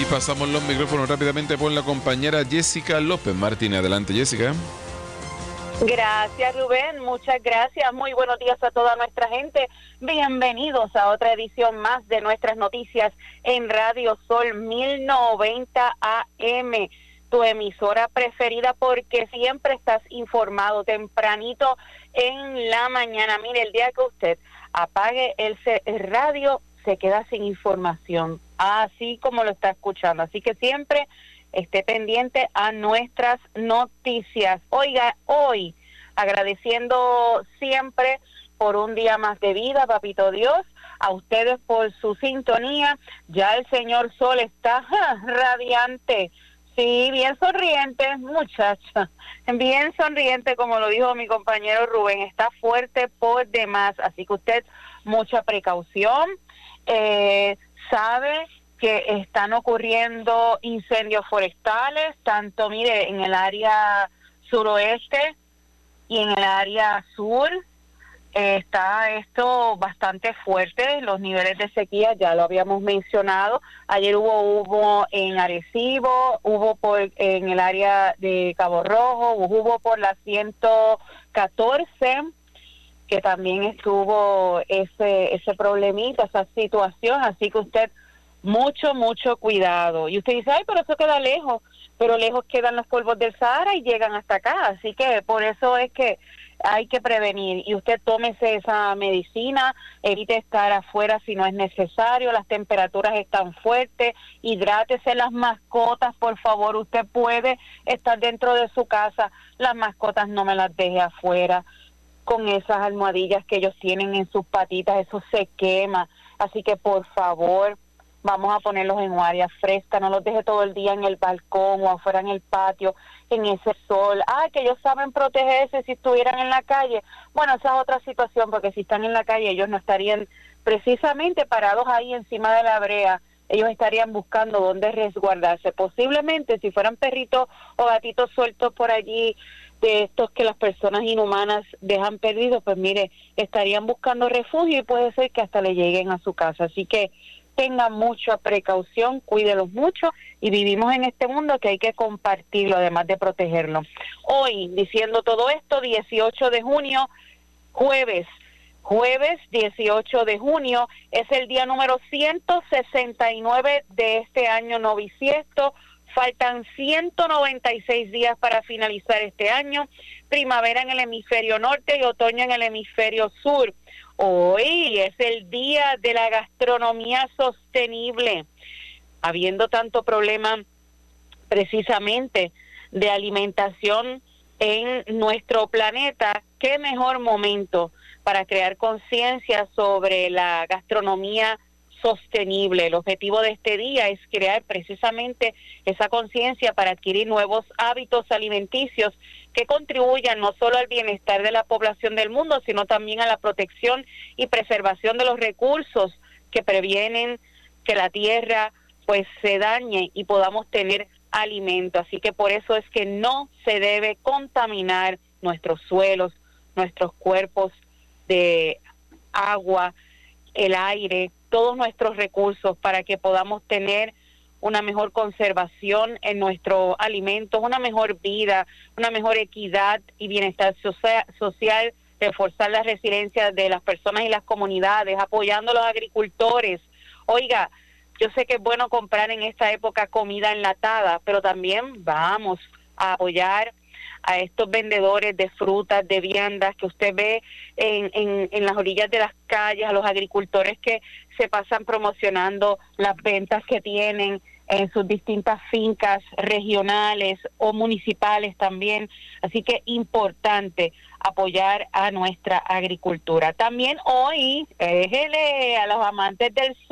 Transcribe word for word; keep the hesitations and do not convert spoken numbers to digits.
pasamos los micrófonos rápidamente por la compañera Jessica López Martín. Adelante, Jessica. Gracias, Rubén. Muchas gracias. Muy buenos días a toda nuestra gente. Bienvenidos a otra edición más de nuestras noticias en Radio Sol mil noventa A M, tu emisora preferida, porque siempre estás informado tempranito en la mañana. Mire, el día que usted apague el, el radio, se queda sin información, así como lo está escuchando. Así que siempre esté pendiente a nuestras noticias. Oiga, hoy agradeciendo siempre por un día más de vida, papito Dios, a ustedes por su sintonía. Ya el señor Sol está ja, radiante, sí, bien sonriente, muchacha, bien sonriente, como lo dijo mi compañero Rubén, está fuerte por demás, así que usted mucha precaución, eh, sabe que están ocurriendo incendios forestales, tanto, mire, en el área suroeste y en el área sur. Eh, está esto bastante fuerte, los niveles de sequía ya lo habíamos mencionado. Ayer hubo hubo en Arecibo, hubo por en el área de Cabo Rojo, hubo por la ciento catorce, que también estuvo ese ese problemita, esa situación, así que usted mucho, mucho cuidado. Y usted dice, ay, pero eso queda lejos, pero lejos quedan los polvos del Sahara y llegan hasta acá, así que por eso es que hay que prevenir, y usted tómese esa medicina, evite estar afuera si no es necesario, las temperaturas están fuertes, hidrátese. Las mascotas, por favor, usted puede estar dentro de su casa, las mascotas no me las deje afuera, con esas almohadillas que ellos tienen en sus patitas, eso se quema, así que por favor, vamos a ponerlos en áreas frescas, no los deje todo el día en el balcón o afuera en el patio, en ese sol. Ah, que ellos saben protegerse si estuvieran en la calle. Bueno, esa es otra situación, porque si están en la calle, ellos no estarían precisamente parados ahí encima de la brea, ellos estarían buscando dónde resguardarse. Posiblemente, si fueran perritos o gatitos sueltos por allí, de estos que las personas inhumanas dejan perdidos, pues mire, estarían buscando refugio y puede ser que hasta le lleguen a su casa. Así que tengan mucha precaución, cuídelos mucho, y vivimos en este mundo que hay que compartirlo, además de protegerlo. Hoy, diciendo todo esto, dieciocho de junio, jueves, jueves dieciocho de junio, es el día número ciento sesenta y nueve de este año no bisiesto. Faltan ciento noventa y seis días para finalizar este año, primavera en el hemisferio norte y otoño en el hemisferio sur. Hoy es el día de la gastronomía sostenible. Habiendo tanto problema precisamente de alimentación en nuestro planeta, qué mejor momento para crear conciencia sobre la gastronomía sostenible. El objetivo de este día es crear precisamente esa conciencia para adquirir nuevos hábitos alimenticios que contribuyan no solo al bienestar de la población del mundo, sino también a la protección y preservación de los recursos que previenen que la tierra pues se dañe y podamos tener alimento. Así que por eso es que no se debe contaminar nuestros suelos, nuestros cuerpos de agua, el aire, todos nuestros recursos, para que podamos tener una mejor conservación en nuestros alimentos, una mejor vida, una mejor equidad y bienestar social, reforzar la resiliencia de las personas y las comunidades, apoyando a los agricultores. Oiga, yo sé que es bueno comprar en esta época comida enlatada, pero también vamos a apoyar a estos vendedores de frutas, de viandas que usted ve en, en, en las orillas de las calles, a los agricultores que se pasan promocionando las ventas que tienen en sus distintas fincas regionales o municipales también. Así que importante apoyar a nuestra agricultura. También hoy, éjele, a los amantes del